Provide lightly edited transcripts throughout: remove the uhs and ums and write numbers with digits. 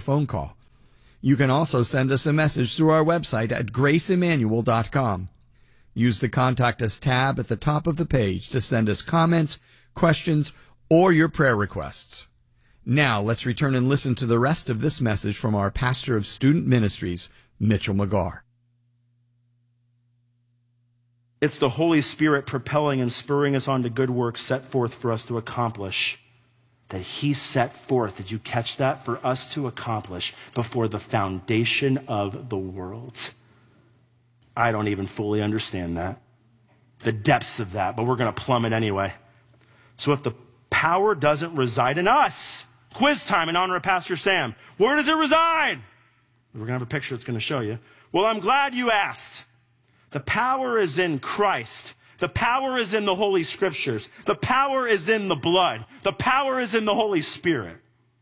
phone call. You can also send us a message through our website at graceemmanuel.com. Use the Contact Us tab at the top of the page to send us comments, questions, or your prayer requests. Now, let's return and listen to the rest of this message from our pastor of student ministries, Mitchell McGarr. It's the Holy Spirit propelling and spurring us on to good works set forth for us to accomplish. That he set forth, did you catch that? For us to accomplish before the foundation of the world. I don't even fully understand that, the depths of that, but we're going to plumb it anyway. So if the power doesn't reside in us, quiz time in honor of Pastor Sam, where does it reside? We're going to have a picture that's going to show you. Well, I'm glad you asked. The power is in Christ. The power is in the Holy Scriptures. The power is in the blood. The power is in the Holy Spirit,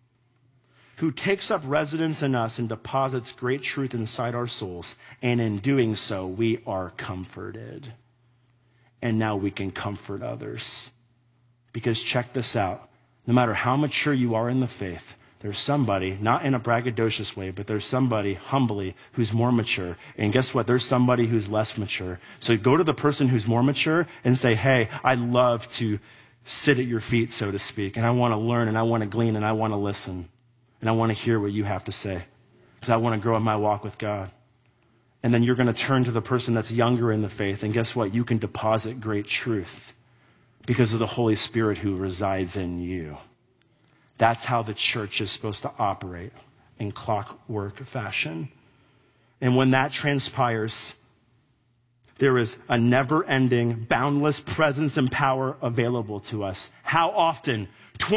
who takes up residence in us and deposits great truth inside our souls. And in doing so, we are comforted. And now we can comfort others. Because check this out. No matter how mature you are in the faith, there's somebody, not in a braggadocious way, but there's somebody humbly who's more mature. And guess what? There's somebody who's less mature. So go to the person who's more mature and say, hey, I'd love to sit at your feet, so to speak. And I want to learn and I want to glean and I want to listen. And I want to hear what you have to say. Because I want to grow in my walk with God. And then you're going to turn to the person that's younger in the faith. And guess what? You can deposit great truth because of the Holy Spirit who resides in you. That's how the church is supposed to operate in clockwork fashion. And when that transpires, there is a never-ending, boundless presence and power available to us. How often?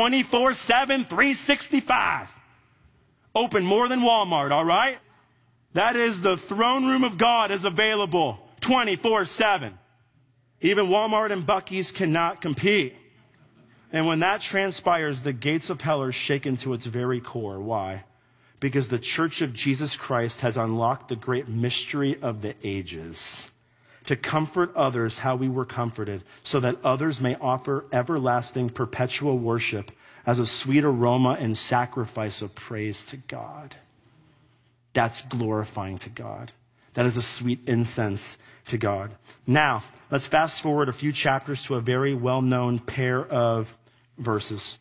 24/7, 365. Open more than Walmart, all right? That is the throne room of God is available 24/7. Even Walmart and Buc-ee's cannot compete. And when that transpires, the gates of hell are shaken to its very core. Why? Because the Church of Jesus Christ has unlocked the great mystery of the ages to comfort others how we were comforted, so that others may offer everlasting, perpetual worship as a sweet aroma and sacrifice of praise to God. That's glorifying to God. That is a sweet incense to God. Now, let's fast forward a few chapters to a very well-known pair of verses.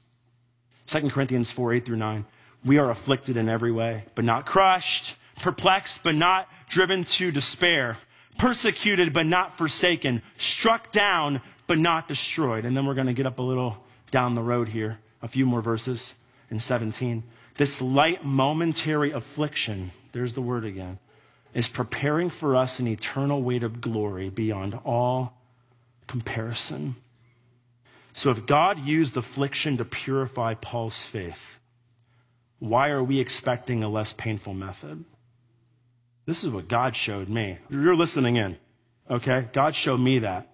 2 Corinthians 4:8-9. We are afflicted in every way, but not crushed, perplexed, but not driven to despair, persecuted, but not forsaken, struck down, but not destroyed. And then we're going to get up a little down the road here, a few more verses in 17. This light momentary affliction, there's the word again, is preparing for us an eternal weight of glory beyond all comparison. So if God used affliction to purify Paul's faith, why are we expecting a less painful method? This is what God showed me. You're listening in, okay? God showed me that.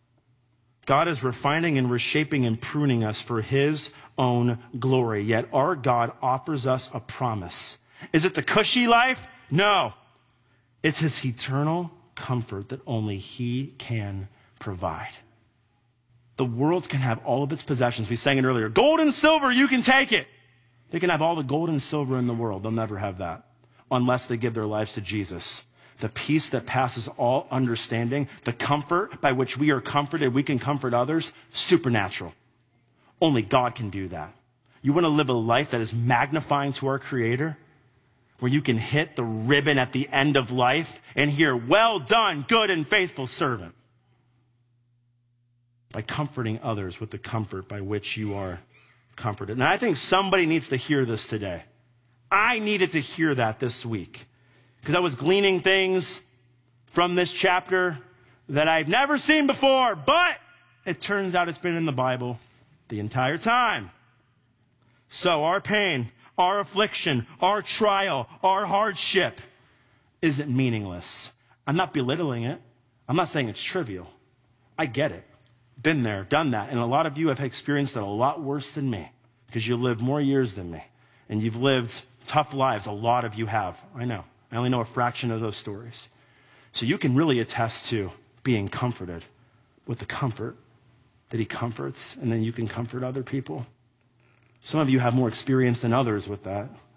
God is refining and reshaping and pruning us for his own glory. Yet our God offers us a promise. Is it the cushy life? No. It's his eternal comfort that only he can provide. The world can have all of its possessions. We sang it earlier. Gold and silver, you can take it. They can have all the gold and silver in the world. They'll never have that unless they give their lives to Jesus. The peace that passes all understanding, the comfort by which we are comforted, we can comfort others, supernatural. Only God can do that. You want to live a life that is magnifying to our Creator, where you can hit the ribbon at the end of life and hear, well done, good and faithful servant. By comforting others with the comfort by which you are comforted. And I think somebody needs to hear this today. I needed to hear that this week because I was gleaning things from this chapter that I've never seen before, but it turns out it's been in the Bible the entire time. So our pain, our affliction, our trial, our hardship isn't meaningless. I'm not belittling it. I'm not saying it's trivial. I get it. Been there, done that. And a lot of you have experienced it a lot worse than me because you lived more years than me. And you've lived tough lives. A lot of you have. I know. I only know a fraction of those stories. So you can really attest to being comforted with the comfort that he comforts. And then you can comfort other people. Some of you have more experience than others with that.